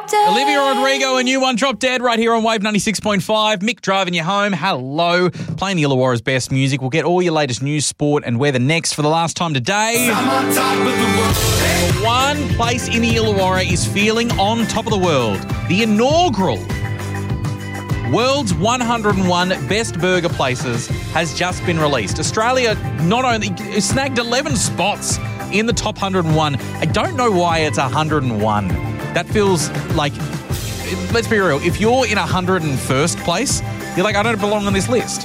Dead. Olivia Rodrigo, a new one, Drop Dead, right here on Wave 96.5. Mick driving you home. Hello. Playing the Illawarra's best music. We'll get all your latest news, sport, and weather next for the last time today. The one place in the Illawarra is feeling on top of the world. The inaugural World's 101 Best Burger Places has just been released. Australia not only snagged 11 spots in the top 101. I don't know why it's 101. That feels like, let's be real, if you're in 101st place, you're like, I don't belong on this list.